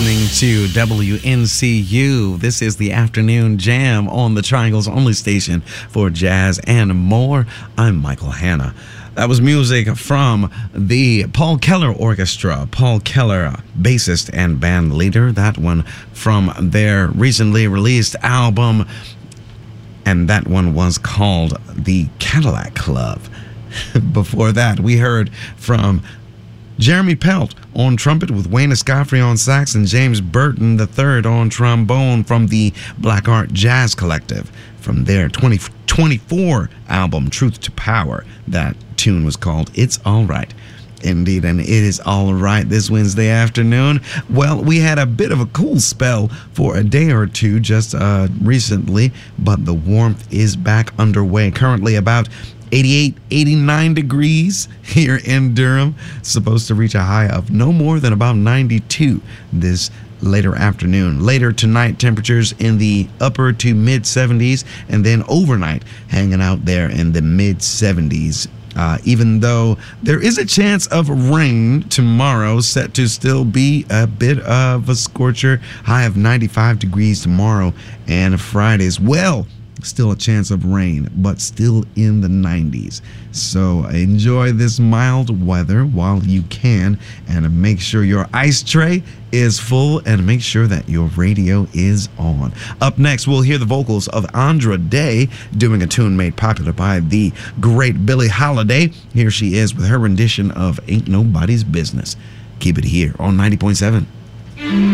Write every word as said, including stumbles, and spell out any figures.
listening to W N C U. This is the Afternoon Jam on the Triangle's only station for jazz and more. I'm Michael Hanna. That was music from the Paul Keller Orchestra. Paul Keller, bassist and band leader. That one from their recently released album, and that one was called The Cadillac Club. Before that, we heard from Jeremy Pelt on trumpet with Wayne Escoffery on sax and James Burton the third on trombone from the Black Art Jazz Collective. From their twenty twenty-four album, Truth to Power, that tune was called It's All Right. Indeed, and it is all right this Wednesday afternoon. Well, we had a bit of a cool spell for a day or two just uh, recently, but the warmth is back underway. Currently about eighty-eight, eighty-nine degrees here in Durham. Supposed to reach a high of no more than about ninety-two this later afternoon. Later tonight, temperatures in the upper to mid seventies, and then overnight hanging out there in the mid seventies. Uh, even though there is a chance of rain tomorrow, set to still be a bit of a scorcher. High of ninety-five degrees tomorrow and Friday as well. Still a chance of rain, but still in the nineties. So enjoy this mild weather while you can, and make sure your ice tray is full, and make sure that your radio is on. Up next, we'll hear the vocals of Andra Day doing a tune made popular by the great Billie Holiday. Here she is with her rendition of Ain't Nobody's Business. Keep it here on ninety point seven.